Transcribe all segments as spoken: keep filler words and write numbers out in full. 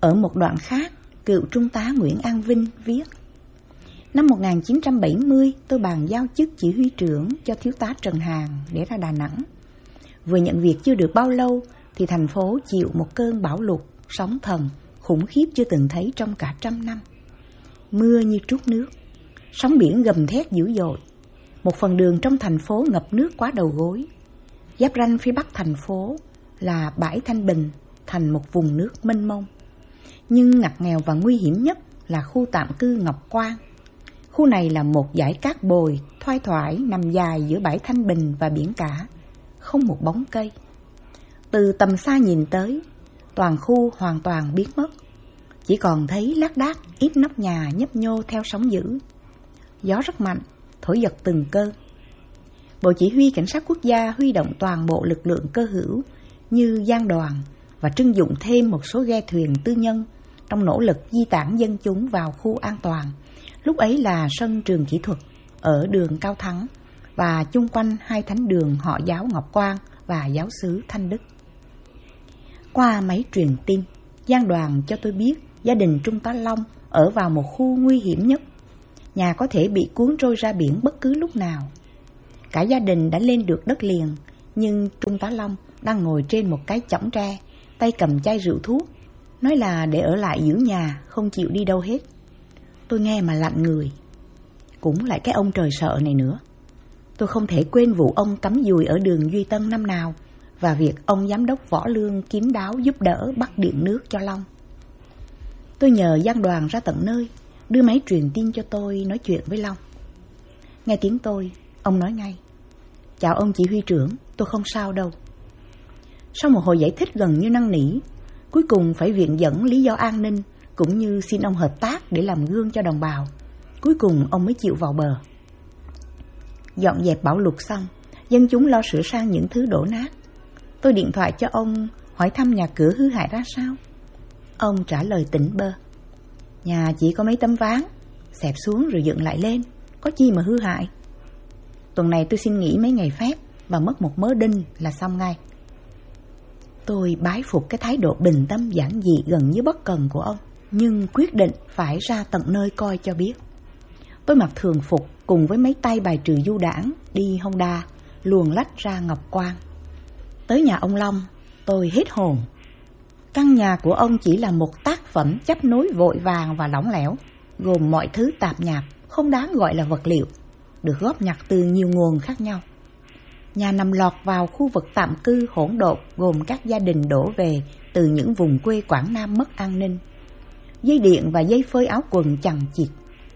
Ở một đoạn khác, cựu trung tá Nguyễn An Vinh viết: Năm một nghìn chín trăm bảy mươi, tôi bàn giao chức chỉ huy trưởng cho thiếu tá Trần Hàn để ra Đà Nẵng. Vừa nhận việc chưa được bao lâu thì thành phố chịu một cơn bão lụt, sóng thần khủng khiếp chưa từng thấy trong cả trăm năm. Mưa như trút nước, sóng biển gầm thét dữ dội. Một phần đường trong thành phố ngập nước quá đầu gối. Giáp ranh phía bắc thành phố là bãi Thanh Bình, thành một vùng nước mênh mông. Nhưng ngặt nghèo và nguy hiểm nhất là khu tạm cư Ngọc Quang. Khu này là một dải cát bồi thoai thoải nằm dài giữa bãi Thanh Bình và biển cả, không một bóng cây. Từ tầm xa nhìn tới, toàn khu hoàn toàn biến mất, chỉ còn thấy lác đác ít nóc nhà nhấp nhô theo sóng dữ. Gió rất mạnh, thổi giật từng cơn. Bộ Chỉ huy Cảnh sát Quốc gia huy động toàn bộ lực lượng cơ hữu như giang đoàn và trưng dụng thêm một số ghe thuyền tư nhân trong nỗ lực di tản dân chúng vào khu an toàn. Lúc ấy là sân trường kỹ thuật ở đường Cao Thắng và chung quanh hai thánh đường họ giáo Ngọc Quang và giáo xứ Thanh Đức. Qua máy truyền tin, giang đoàn cho tôi biết gia đình Trung tá Long ở vào một khu nguy hiểm nhất. Nhà có thể bị cuốn trôi ra biển bất cứ lúc nào. Cả gia đình đã lên được đất liền, nhưng Trung tá Long đang ngồi trên một cái chõng tre, tay cầm chai rượu thuốc, nói là để ở lại giữ nhà, không chịu đi đâu hết. Tôi nghe mà lạnh người. Cũng lại cái ông trời sợ này nữa. Tôi không thể quên vụ ông cắm dùi ở đường Duy Tân năm nào và việc ông giám đốc Võ Lương kín đáo giúp đỡ bắt điện nước cho Long. Tôi nhờ giang đoàn ra tận nơi, đưa máy truyền tin cho tôi nói chuyện với Long. Nghe tiếng tôi, ông nói ngay: Chào ông chỉ huy trưởng, tôi không sao đâu. Sau một hồi giải thích gần như năn nỉ, cuối cùng phải viện dẫn lý do an ninh cũng như xin ông hợp tác để làm gương cho đồng bào. Cuối cùng ông mới chịu vào bờ. Dọn dẹp bão lụt xong, dân chúng lo sửa sang những thứ đổ nát. Tôi điện thoại cho ông hỏi thăm nhà cửa hư hại ra sao. Ông trả lời tỉnh bơ: Nhà chỉ có mấy tấm ván, xẹp xuống rồi dựng lại lên, có chi mà hư hại. Tuần này tôi xin nghỉ mấy ngày phép và mất một mớ đinh là xong ngay. Tôi bái phục cái thái độ bình tâm giản dị gần như bất cần của ông, nhưng quyết định phải ra tận nơi coi cho biết. Tôi mặc thường phục cùng với mấy tay bài trừ du đảng đi Honda luồn lách ra Ngọc Quang. Tới nhà ông Long, tôi hết hồn. Căn nhà của ông chỉ là một tác phẩm chấp nối vội vàng và lỏng lẻo, gồm mọi thứ tạp nhạp không đáng gọi là vật liệu, được góp nhặt từ nhiều nguồn khác nhau. Nhà nằm lọt vào khu vực tạm cư hỗn độn gồm các gia đình đổ về từ những vùng quê Quảng Nam mất an ninh. Dây điện và dây phơi áo quần chằng chịt.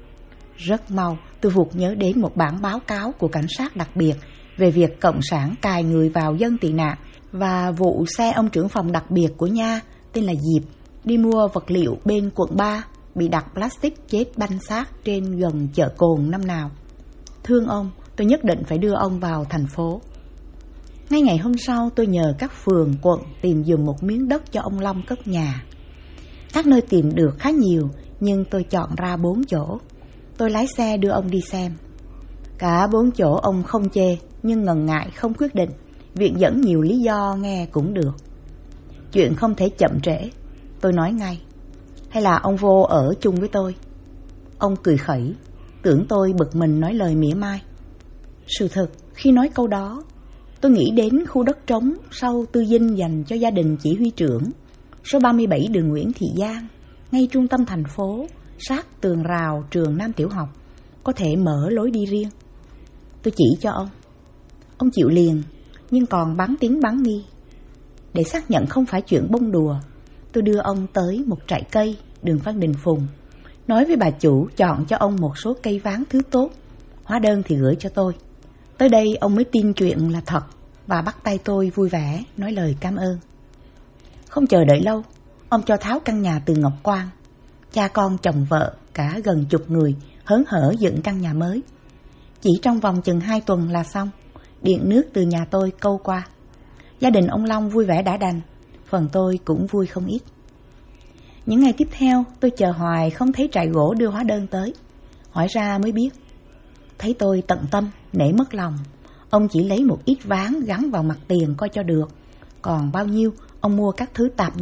Rất mau tôi vụt nhớ đến một bản báo cáo của cảnh sát đặc biệt về việc Cộng sản cài người vào dân tị nạn và vụ xe ông trưởng phòng đặc biệt của Nha tên là Diệp đi mua vật liệu bên quận ba bị đặt plastic chết banh xác trên gần chợ Cồn năm nào. Thương ông, tôi nhất định phải đưa ông vào thành phố. Ngay ngày hôm sau tôi nhờ các phường, quận tìm dùm một miếng đất cho ông Long cất nhà. Các nơi tìm được khá nhiều, nhưng tôi chọn ra bốn chỗ. Tôi lái xe đưa ông đi xem. Cả bốn chỗ ông không chê, nhưng ngần ngại không quyết định, viện dẫn nhiều lý do nghe cũng được. Chuyện không thể chậm trễ, tôi nói ngay: Hay là ông vô ở chung với tôi? Ông cười khẩy, tưởng tôi bực mình nói lời mỉa mai. Sự thật, khi nói câu đó, tôi nghĩ đến khu đất trống sau tư dinh dành cho gia đình chỉ huy trưởng, số ba mươi bảy đường Nguyễn Thị Giang, ngay trung tâm thành phố, sát tường rào trường Nam Tiểu học, có thể mở lối đi riêng. Tôi chỉ cho ông. Ông chịu liền, nhưng còn bán tín bán nghi. Để xác nhận không phải chuyện bông đùa, tôi đưa ông tới một trại cây đường Phan Đình Phùng, nói với bà chủ chọn cho ông một số cây ván thứ tốt, hóa đơn thì gửi cho tôi. Tới đây ông mới tin chuyện là thật và bắt tay tôi vui vẻ nói lời cảm ơn. Không chờ đợi lâu, ông cho tháo căn nhà từ Ngọc Quang. Cha con chồng vợ cả gần chục người hớn hở dựng căn nhà mới. Chỉ trong vòng chừng hai tuần là xong, điện nước từ nhà tôi câu qua. Gia đình ông Long vui vẻ đã đành, phần tôi cũng vui không ít. Những ngày tiếp theo tôi chờ hoài không thấy trại gỗ đưa hóa đơn tới. Hỏi ra mới biết, thấy tôi tận tâm, nể mất lòng, ông chỉ lấy một ít ván gắn vào mặt tiền coi cho được, còn bao nhiêu ông mua các thứ tạp nhạp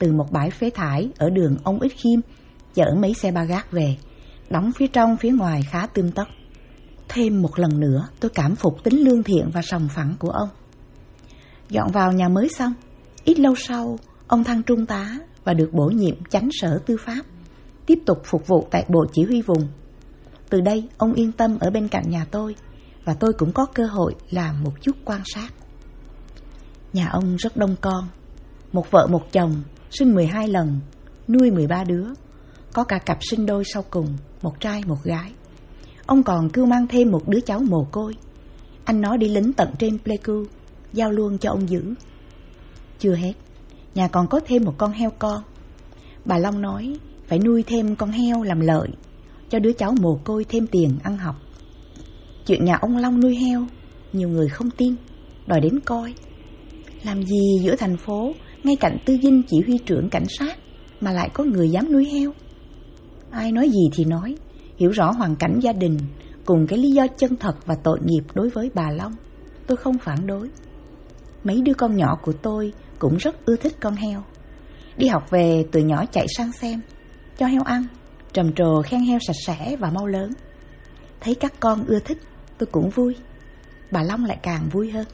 từ một bãi phế thải ở đường Ông Ích Khiêm, chở mấy xe ba gác về, đóng phía trong phía ngoài khá tươm tất. Thêm một lần nữa tôi cảm phục tính lương thiện và sòng phẳng của ông. Dọn vào nhà mới xong, ít lâu sau ông thăng trung tá và được bổ nhiệm chánh sở tư pháp, tiếp tục phục vụ tại bộ chỉ huy vùng. Từ đây ông yên tâm ở bên cạnh nhà tôi, và tôi cũng có cơ hội làm một chút quan sát. Nhà ông rất đông con, một vợ một chồng, sinh mười hai lần, nuôi mười ba đứa, có cả cặp sinh đôi sau cùng, một trai một gái. Ông còn cưu mang thêm một đứa cháu mồ côi. Anh nó đi lính tận trên Pleiku, giao luôn cho ông giữ. Chưa hết, nhà còn có thêm một con heo con. Bà Long nói phải nuôi thêm con heo làm lợi, cho đứa cháu mồ côi thêm tiền ăn học. Chuyện nhà ông Long nuôi heo, nhiều người không tin, đòi đến coi. Làm gì giữa thành phố, ngay cạnh tư dinh chỉ huy trưởng cảnh sát, mà lại có người dám nuôi heo? Ai nói gì thì nói, hiểu rõ hoàn cảnh gia đình cùng cái lý do chân thật và tội nghiệp đối với bà Long, tôi không phản đối. Mấy đứa con nhỏ của tôi cũng rất ưa thích con heo. Đi học về từ nhỏ chạy sang xem, cho heo ăn, trầm trồ khen heo sạch sẽ và mau lớn. Thấy các con ưa thích, tôi cũng vui. Bà Long lại càng vui hơn.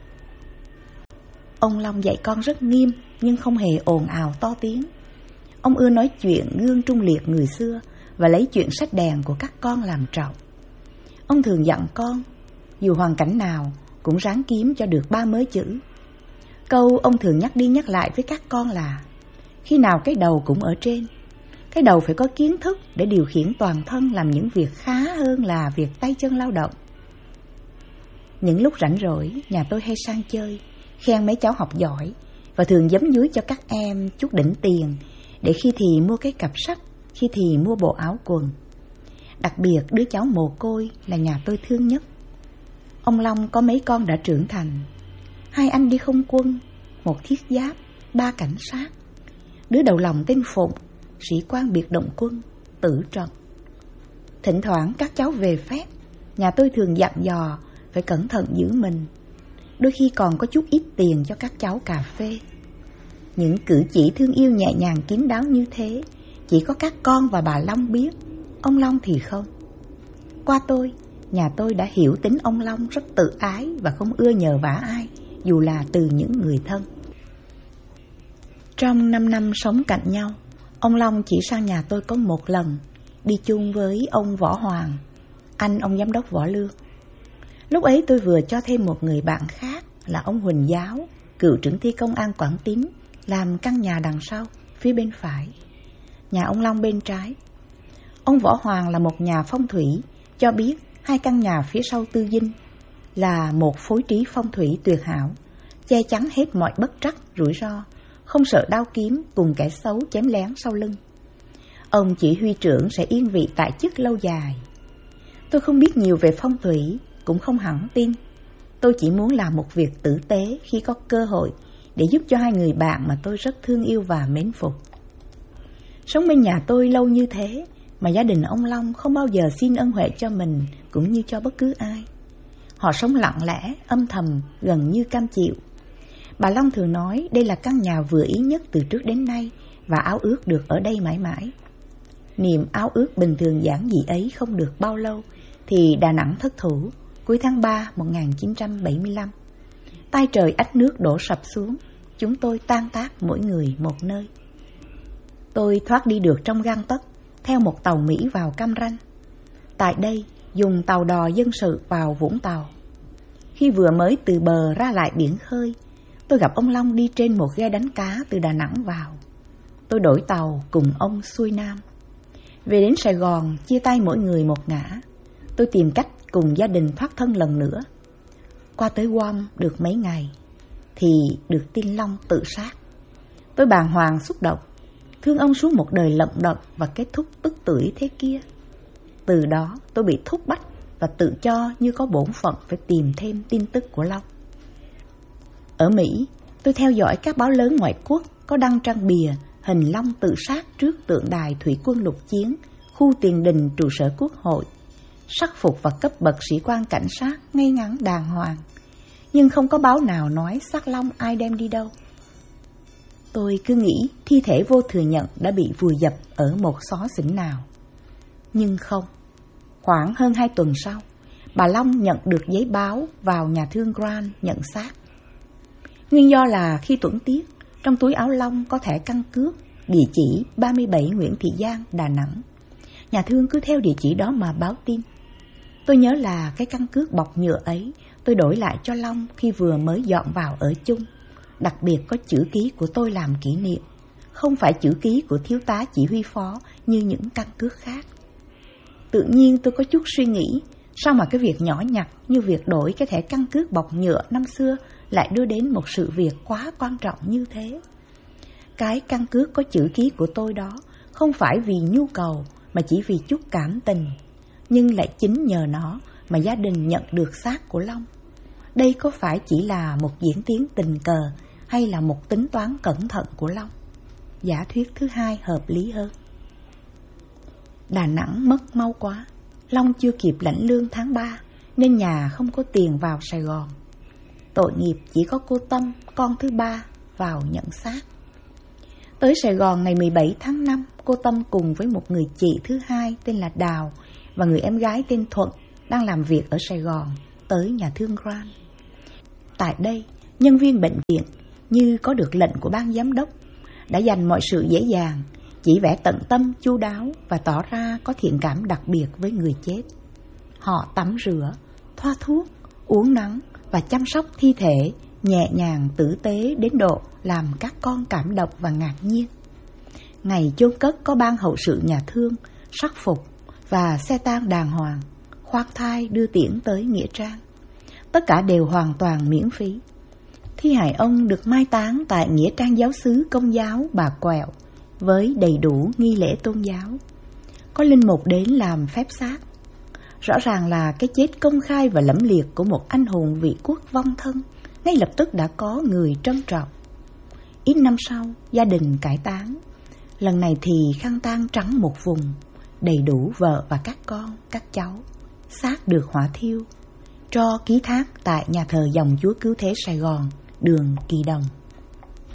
Ông Long dạy con rất nghiêm, nhưng không hề ồn ào to tiếng. Ông ưa nói chuyện gương trung liệt người xưa và lấy chuyện sách đèn của các con làm trọng. Ông thường dặn con, dù hoàn cảnh nào cũng ráng kiếm cho được ba mớ chữ. Câu ông thường nhắc đi nhắc lại với các con là: khi nào cái đầu cũng ở trên. Cái đầu phải có kiến thức để điều khiển toàn thân làm những việc khá hơn là việc tay chân lao động. Những lúc rảnh rỗi, nhà tôi hay sang chơi, khen mấy cháu học giỏi và thường giấm dúi cho các em chút đỉnh tiền, để khi thì mua cái cặp sách, khi thì mua bộ áo quần. Đặc biệt đứa cháu mồ côi là nhà tôi thương nhất. Ông Long có mấy con đã trưởng thành. Hai anh đi không quân, một thiết giáp, ba cảnh sát. Đứa đầu lòng tên Phụng, sĩ quan biệt động quân, tử trận. Thỉnh thoảng các cháu về phép, nhà tôi thường dặn dò phải cẩn thận giữ mình. Đôi khi còn có chút ít tiền cho các cháu cà phê. Những cử chỉ thương yêu nhẹ nhàng kín đáo như thế chỉ có các con và bà Long biết, ông Long thì không. Qua tôi, nhà tôi đã hiểu tính ông Long rất tự ái và không ưa nhờ vả ai, dù là từ những người thân. Trong năm năm sống cạnh nhau, ông Long chỉ sang nhà tôi có một lần, đi chung với ông Võ Hoàng, anh ông giám đốc Võ Lương. Lúc ấy tôi vừa cho thêm một người bạn khác là ông Huỳnh Giáo, cựu trưởng ty công an Quảng Tín, làm căn nhà đằng sau, phía bên phải. Nhà ông Long bên trái. Ông Võ Hoàng là một nhà phong thủy, cho biết hai căn nhà phía sau tư dinh là một phối trí phong thủy tuyệt hảo, che chắn hết mọi bất trắc, rủi ro, không sợ đao kiếm cùng kẻ xấu chém lén sau lưng. Ông chỉ huy trưởng sẽ yên vị tại chức lâu dài. Tôi không biết nhiều về phong thủy, cũng không hẳn tin. Tôi chỉ muốn làm một việc tử tế khi có cơ hội để giúp cho hai người bạn mà tôi rất thương yêu và mến phục. Sống bên nhà tôi lâu như thế mà gia đình ông Long không bao giờ xin ân huệ cho mình cũng như cho bất cứ ai. Họ sống lặng lẽ, âm thầm, gần như cam chịu. Bà Long thường nói đây là căn nhà vừa ý nhất từ trước đến nay và ao ước được ở đây mãi mãi. Niềm ao ước bình thường giản dị ấy không được bao lâu thì Đà Nẵng thất thủ cuối tháng ba một nghìn chín trăm bảy mươi lăm. Tai trời ách nước đổ sập xuống, chúng tôi tan tác mỗi người một nơi. Tôi thoát đi được trong gang tấc theo một tàu Mỹ vào Cam Ranh. Tại đây dùng tàu đò dân sự vào Vũng Tàu. Khi vừa mới từ bờ ra lại biển khơi, tôi gặp ông Long đi trên một ghe đánh cá từ Đà Nẵng vào. Tôi đổi tàu cùng ông xuôi Nam. Về đến Sài Gòn, chia tay mỗi người một ngả. Tôi tìm cách cùng gia đình thoát thân lần nữa. Qua tới Guam được mấy ngày thì được tin Long tự sát. Tôi bàng hoàng xúc động, thương ông suốt một đời lận đận và kết thúc tức tưởi thế kia. Từ đó tôi bị thúc bách và tự cho như có bổn phận phải tìm thêm tin tức của Long. Ở Mỹ, tôi theo dõi các báo lớn ngoại quốc có đăng trang bìa hình Long tự sát trước tượng đài thủy quân lục chiến, khu tiền đình trụ sở Quốc hội, sắc phục và cấp bậc sĩ quan cảnh sát ngay ngắn đàng hoàng, nhưng không có báo nào nói xác Long ai đem đi đâu. Tôi cứ nghĩ thi thể vô thừa nhận đã bị vùi dập ở một xó xỉnh nào. Nhưng không. Khoảng hơn hai tuần sau, bà Long nhận được giấy báo vào nhà thương Grant nhận xác. Nguyên do là khi tuẫn tiết, trong túi áo Long có thẻ căn cước, địa chỉ ba mươi bảy Nguyễn Thị Giang, Đà Nẵng. Nhà thương cứ theo địa chỉ đó mà báo tin. Tôi nhớ là cái căn cước bọc nhựa ấy tôi đổi lại cho Long khi vừa mới dọn vào ở chung. Đặc biệt có chữ ký của tôi làm kỷ niệm, không phải chữ ký của thiếu tá chỉ huy phó như những căn cước khác. Tự nhiên tôi có chút suy nghĩ, sao mà cái việc nhỏ nhặt như việc đổi cái thẻ căn cước bọc nhựa năm xưa lại đưa đến một sự việc quá quan trọng như thế. Cái căn cước có chữ ký của tôi đó không phải vì nhu cầu mà chỉ vì chút cảm tình, nhưng lại chính nhờ nó mà gia đình nhận được xác của Long. Đây có phải chỉ là một diễn tiến tình cờ hay là một tính toán cẩn thận của Long? Giả thuyết thứ hai hợp lý hơn. Đà Nẵng mất mau quá. Long chưa kịp lãnh lương tháng ba nên nhà không có tiền vào Sài Gòn. Tội nghiệp chỉ có cô Tâm, con thứ ba, vào nhận xác. Tới Sài Gòn ngày mười bảy tháng năm, cô Tâm cùng với một người chị thứ hai tên là Đào và người em gái tên Thuận đang làm việc ở Sài Gòn tới nhà thương Grant. Tại đây, nhân viên bệnh viện như có được lệnh của ban giám đốc đã dành mọi sự dễ dàng, chỉ vẻ tận tâm chu đáo và tỏ ra có thiện cảm đặc biệt với người chết. Họ tắm rửa, thoa thuốc, uống nắng và chăm sóc thi thể nhẹ nhàng tử tế đến độ làm các con cảm động và ngạc nhiên. Ngày chôn cất có ban hậu sự nhà thương, sắc phục và xe tang đàng hoàng, khoác thai đưa tiễn tới nghĩa trang. Tất cả đều hoàn toàn miễn phí. Thi hài ông được mai táng tại nghĩa trang giáo xứ Công giáo Bà Quẹo với đầy đủ nghi lễ tôn giáo. Có linh mục đến làm phép xác. Rõ ràng là cái chết công khai và lẫm liệt của một anh hùng vị quốc vong thân ngay lập tức đã có người trân trọng. Ít năm sau, gia đình cải táng. Lần này thì khăn tang trắng một vùng, đầy đủ vợ và các con, các cháu. Xác được hỏa thiêu, tro ký thác tại nhà thờ Dòng Chúa Cứu Thế Sài Gòn, đường Kỳ Đồng.